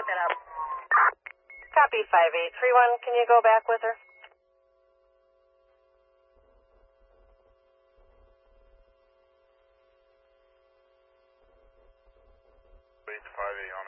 that up. Copy 5831. Can you go back with her? Wait, 5A on